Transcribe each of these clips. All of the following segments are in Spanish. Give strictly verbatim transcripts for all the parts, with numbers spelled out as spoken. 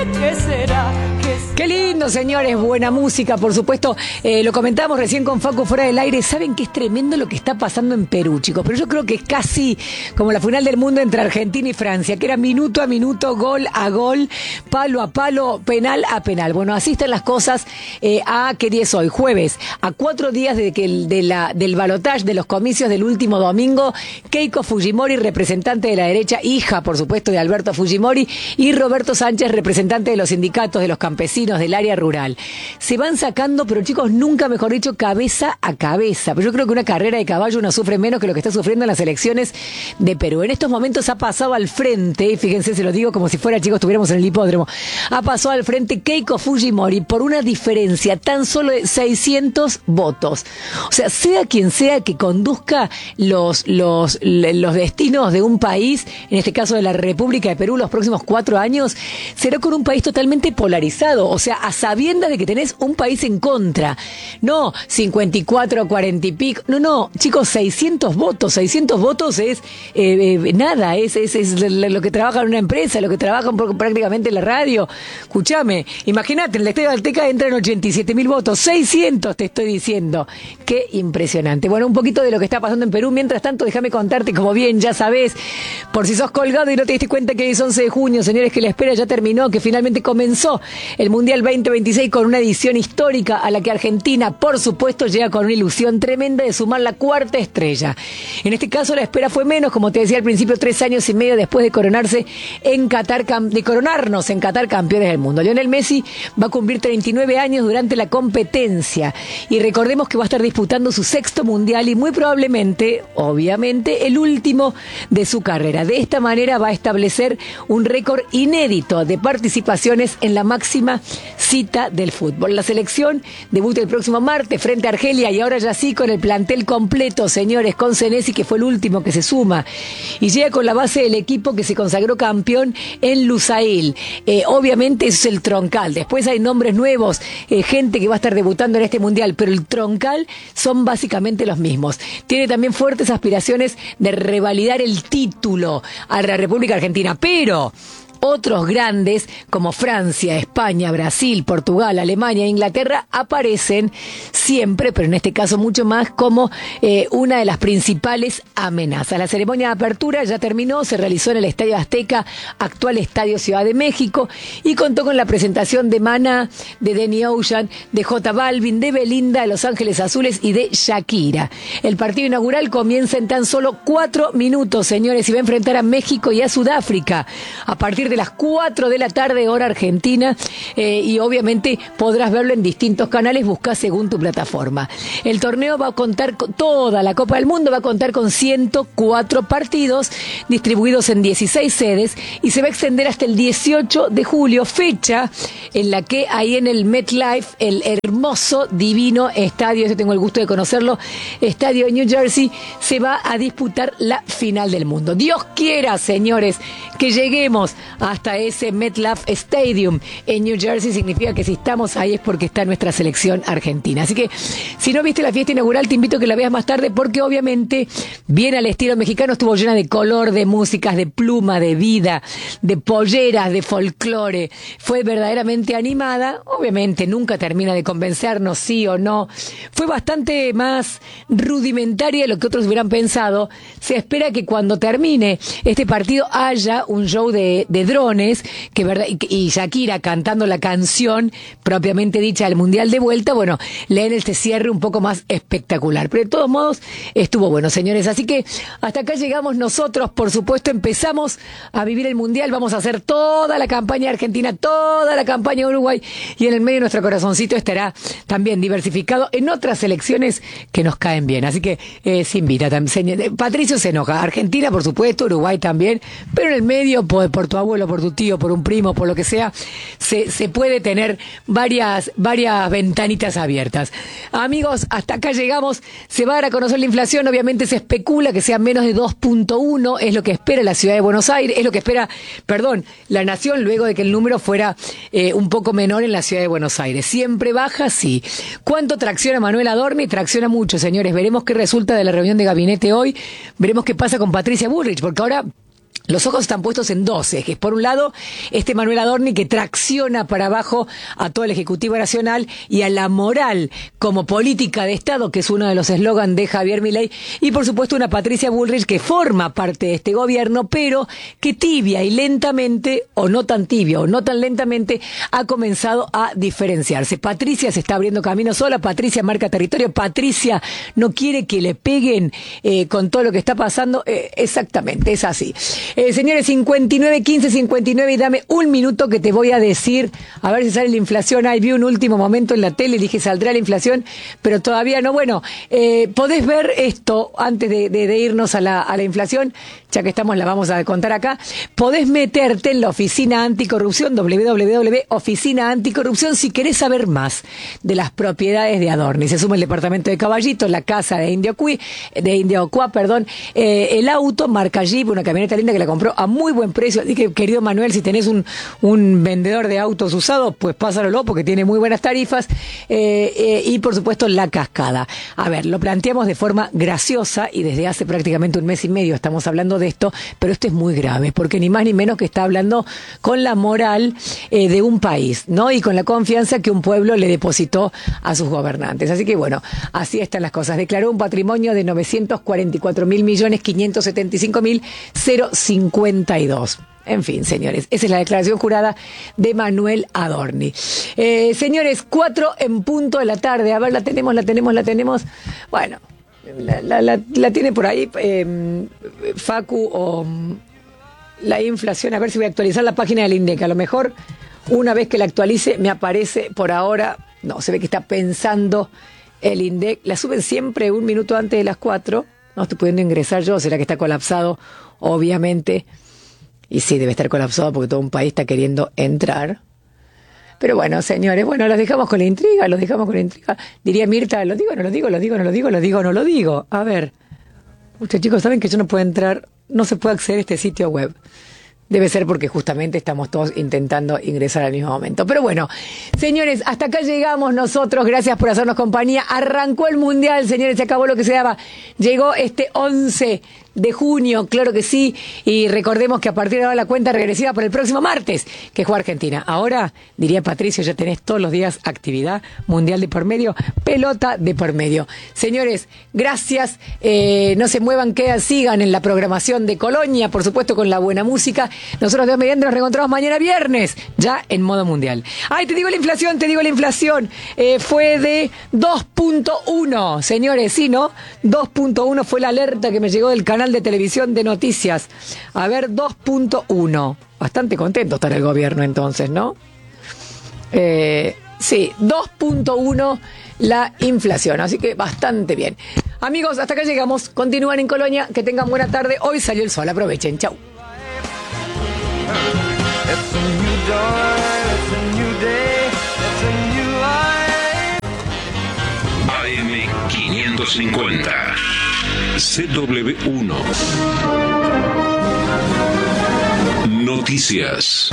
¿Qué será? Qué lindo, señores, buena música, por supuesto. Eh, lo comentábamos recién con Facu fuera del aire. Saben que es tremendo lo que está pasando en Perú, chicos, pero yo creo que es casi como la final del mundo entre Argentina y Francia, que era minuto a minuto, gol a gol, palo a palo, penal a penal. Bueno, así están las cosas. Eh, a ¿qué día es hoy? Jueves, a cuatro días de que el, de la, del balotaje de los comicios del último domingo, Keiko Fujimori, representante de la derecha, hija, por supuesto, de Alberto Fujimori, y Roberto Sánchez, representante de los sindicatos, de los campesinos, del área rural. Se van sacando, pero chicos, nunca mejor dicho, cabeza a cabeza. Pero yo creo que una carrera de caballo no sufre menos que lo que está sufriendo en las elecciones de Perú. En estos momentos ha pasado al frente, fíjense, se lo digo como si fuera, chicos, estuviéramos en el hipódromo, ha pasado al frente Keiko Fujimori por una diferencia tan solo de seiscientos votos. O sea, sea quien sea que conduzca los, los, los destinos de un país, en este caso de la República de Perú, los próximos cuatro años, será con un país totalmente polarizado. O sea, a sabiendas de que tenés un país en contra. No cincuenta y cuatro, cuarenta y pico. No, no, chicos, seiscientos votos. seiscientos votos es eh, eh, nada. Es, es, es lo que trabaja en una empresa, lo que trabaja prácticamente en la radio. Escúchame, imagínate, en el Estadio Azteca entran ochenta y siete mil votos. seiscientos te estoy diciendo. Qué impresionante. Bueno, un poquito de lo que está pasando en Perú. Mientras tanto, déjame contarte, como bien ya sabés, por si sos colgado y no te diste cuenta que hoy es once de junio, señores, que la espera ya terminó, que finalmente comenzó el Mundial veinte veintiséis con una edición histórica a la que Argentina, por supuesto, llega con una ilusión tremenda de sumar la cuarta estrella. En este caso la espera fue menos, como te decía al principio, tres años y medio después de coronarse en Qatar, de coronarnos en Qatar campeones del mundo. Lionel Messi va a cumplir treinta y nueve años durante la competencia y recordemos que va a estar disputando su sexto mundial y muy probablemente, obviamente, el último de su carrera. De esta manera va a establecer un récord inédito de participaciones en la máxima cita del fútbol. La selección debuta el próximo martes frente a Argelia y ahora ya sí con el plantel completo, señores, con Senesi, que fue el último que se suma, y llega con la base del equipo que se consagró campeón en Lusail. Eh, obviamente eso es el troncal. Después hay nombres nuevos, eh, gente que va a estar debutando en este mundial, pero el troncal son básicamente los mismos. Tiene también fuertes aspiraciones de revalidar el título a la República Argentina, pero otros grandes como Francia, España, Brasil, Portugal, Alemania e Inglaterra aparecen siempre, pero en este caso mucho más, como eh, una de las principales amenazas. La ceremonia de apertura ya terminó, se realizó en el Estadio Azteca, actual Estadio Ciudad de México, y contó con la presentación de Maná, de Danny Ocean, de J Balvin, de Belinda, de Los Ángeles Azules y de Shakira. El partido inaugural comienza en tan solo cuatro minutos, señores, y va a enfrentar a México y a Sudáfrica a partir de las cuatro de la tarde, hora argentina, eh, y obviamente podrás verlo en distintos canales, buscá según tu plataforma. El torneo va a contar con toda la Copa del Mundo, va a contar con ciento cuatro partidos distribuidos en dieciséis sedes y se va a extender hasta el dieciocho de julio, fecha en la que ahí en el MetLife, el hermoso, divino estadio, yo tengo el gusto de conocerlo, estadio de New Jersey, se va a disputar la final del mundo. Dios quiera, señores, que lleguemos hasta ese MetLife Stadium en New Jersey. Significa que si estamos ahí es porque está nuestra selección argentina. Así que si no viste la fiesta inaugural, te invito a que la veas más tarde, porque obviamente bien al estilo mexicano, estuvo llena de color, de músicas, de pluma, de vida, de polleras, de folclore. Fue verdaderamente animada. Obviamente nunca termina de convencernos, sí o no. Fue bastante más rudimentaria de lo que otros hubieran pensado. Se espera que cuando termine este partido haya un show de, de drones, que verdad, y, y Shakira cantando la canción propiamente dicha del Mundial de vuelta, bueno, le den este cierre un poco más espectacular. Pero de todos modos, estuvo bueno, señores. Así que hasta acá llegamos nosotros, por supuesto, empezamos a vivir el Mundial, vamos a hacer toda la campaña argentina, toda la campaña Uruguay, y en el medio nuestro corazoncito estará también diversificado en otras selecciones que nos caen bien. Así que eh, se invita también. Patricio se enoja, Argentina, por supuesto, Uruguay también, pero en el medio, por, por tu abuelo, por tu tío, por un primo, por lo que sea, se, se puede tener varias, varias ventanitas abiertas. Amigos, hasta acá llegamos. Se va a dar a conocer la inflación. Obviamente se especula que sea menos de dos punto uno, es lo que espera la ciudad de Buenos Aires, es lo que espera, perdón, la nación, luego de que el número fuera eh, un poco menor en la ciudad de Buenos Aires. Siempre baja, sí. ¿Cuánto tracciona Manuel Adorni? Tracciona mucho, señores. Veremos qué resulta de la reunión de gabinete hoy. Veremos qué pasa con Patricia Bullrich, porque ahora Los ojos están puestos en dos ejes. Por un lado, este Manuel Adorni que tracciona para abajo a todo el Ejecutivo Nacional y a la moral como política de Estado, que es uno de los eslogans de Javier Milei, y por supuesto una Patricia Bullrich que forma parte de este gobierno, pero que tibia y lentamente, o no tan tibia, o no tan lentamente, ha comenzado a diferenciarse. Patricia se está abriendo camino sola, Patricia marca territorio, Patricia no quiere que le peguen eh, con todo lo que está pasando. Eh, exactamente, es así. Eh, señores, cincuenta y nueve, quince, cincuenta y nueve, y dame un minuto que te voy a decir, a ver si sale la inflación. Ahí vi un último momento en la tele, dije saldrá la inflación, pero todavía no. Bueno, eh, podés ver esto antes de, de, de irnos a la, a la inflación, ya que estamos, la vamos a contar acá. Podés meterte en la Oficina Anticorrupción, doble u doble u doble u punto oficina anticorrupción, si querés saber más de las propiedades de Adorni. Se suma el departamento de Caballito, la casa de Indio Cui, de Indio Cua, perdón, eh, el auto marca Jeep, una camioneta linda que la compró a muy buen precio. Dije, querido Manuel, si tenés un, un vendedor de autos usados, pues pásalo porque tiene muy buenas tarifas. Eh, eh, y por supuesto la cascada. A ver, lo planteamos de forma graciosa y desde hace prácticamente un mes y medio estamos hablando de esto, pero esto es muy grave, porque ni más ni menos que está hablando con la moral eh, de un país, ¿no? Y con la confianza que un pueblo le depositó a sus gobernantes. Así que bueno, así están las cosas. Declaró un patrimonio de novecientos cuarenta y cuatro mil millones quinientos setenta y cinco mil cincuenta y dos. En fin, señores, esa es la declaración jurada de Manuel Adorni. Eh, señores, cuatro en punto de la tarde. A ver, la tenemos, la tenemos, la tenemos. Bueno, la, la, la, la tiene por ahí eh, Facu o la inflación. A ver si voy a actualizar la página del INDEC. A lo mejor, una vez que la actualice, me aparece por ahora. No, se ve que está pensando el INDEC. La suben siempre un minuto antes de las cuatro. No estoy pudiendo ingresar yo. ¿Será que está colapsado? Obviamente. Y sí, debe estar colapsado porque todo un país está queriendo entrar. Pero bueno, señores, bueno, los dejamos con la intriga, los dejamos con la intriga. Diría Mirta, ¿lo digo, no lo digo, lo digo, no lo digo, lo digo, no lo digo? A ver, ustedes chicos saben que yo no puedo entrar, no se puede acceder a este sitio web. Debe ser porque justamente estamos todos intentando ingresar al mismo momento. Pero bueno, señores, hasta acá llegamos nosotros. Gracias por hacernos compañía. Arrancó el Mundial, señores, se acabó lo que se daba. Llegó este once de junio, claro que sí. Y recordemos que a partir de ahora la cuenta regresiva por el próximo martes, que juega Argentina. Ahora, diría Patricio, ya tenés todos los días actividad mundial de por medio, pelota de por medio. Señores, gracias. Eh, no se muevan, quedan, sigan en la programación de Colonia, por supuesto, con la buena música. Nosotros de mediante nos reencontramos mañana viernes, ya en modo mundial. Ay, te digo la inflación, te digo la inflación. Eh, fue de dos punto uno, señores, sí, ¿no? dos punto uno fue la alerta que me llegó del canal de televisión de noticias. A ver, dos punto uno. Bastante contento estar el gobierno entonces, ¿no? Eh, sí, dos punto uno la inflación, así que bastante bien. Amigos, hasta acá llegamos. Continúan en Colonia, que tengan buena tarde. Hoy salió el sol, aprovechen, chau. It's a new dawn, it's a new day, it's a new life. A M quinientos cincuenta, C W uno. Noticias.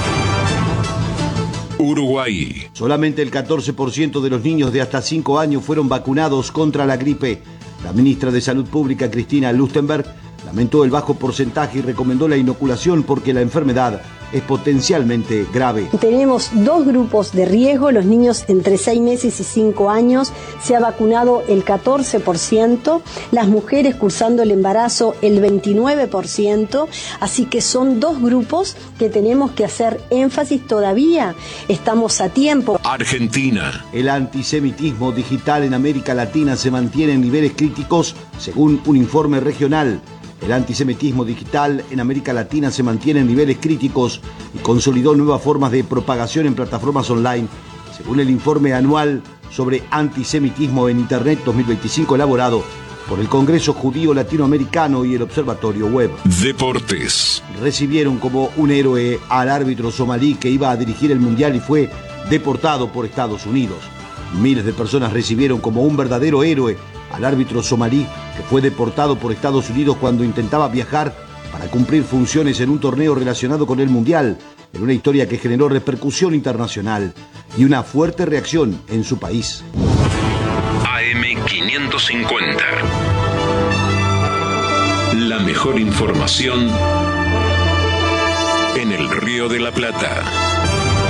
Uruguay. Solamente el catorce por ciento de los niños de hasta cinco años fueron vacunados contra la gripe. La ministra de Salud Pública, Cristina Lustenberg, lamentó el bajo porcentaje y recomendó la inoculación porque la enfermedad es potencialmente grave. Tenemos dos grupos de riesgo, los niños entre seis meses y cinco años, se ha vacunado el catorce por ciento, las mujeres cursando el embarazo el veintinueve por ciento, así que son dos grupos que tenemos que hacer énfasis todavía, estamos a tiempo. Argentina. El antisemitismo digital en América Latina se mantiene en niveles críticos según un informe regional. El antisemitismo digital en América Latina se mantiene en niveles críticos y consolidó nuevas formas de propagación en plataformas online, según el informe anual sobre antisemitismo en Internet dos mil veinticinco elaborado por el Congreso Judío Latinoamericano y el Observatorio Web. Deportes. Recibieron como un héroe al árbitro somalí que iba a dirigir el Mundial y fue deportado por Estados Unidos. Miles de personas recibieron como un verdadero héroe al árbitro somalí que fue deportado por Estados Unidos cuando intentaba viajar para cumplir funciones en un torneo relacionado con el Mundial, en una historia que generó repercusión internacional y una fuerte reacción en su país. A M quinientos cincuenta. La mejor información en el Río de la Plata.